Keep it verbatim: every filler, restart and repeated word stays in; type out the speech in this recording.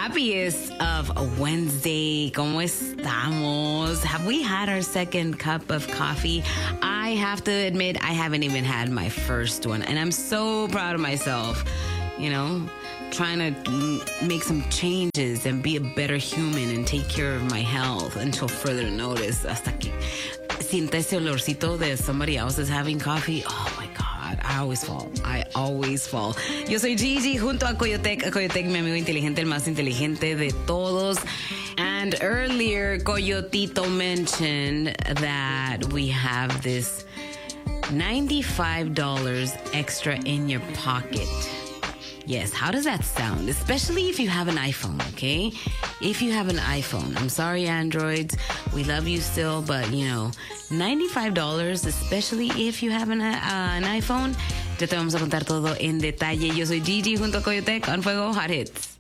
happiest of Wednesday. ¿Cómo estamos? Have we had our second cup of coffee? I have to admit, I haven't even had my first one, and I'm so proud of myself. You know, trying to make some changes and be a better human and take care of my health until further notice. Hasta que sienta ese olorcito de somebody else is having coffee. Oh my God, I always fall. I always fall. Yo soy Gigi junto a Coyotec. A Coyotec, mi amigo inteligente, el más inteligente de todos. And earlier, Coyotito mentioned that we have this ninety-five dollars extra in your pocket. Yes, how does that sound? Especially if you have an iPhone, okay? If you have an iPhone. I'm sorry, Androids. We love you still, but, you know, ninety-five dollars, especially if you have an, uh, an iPhone. Ya te vamos a contar todo en detalle. Yo soy Gigi junto a Coyotec on Fuego Hot Hits.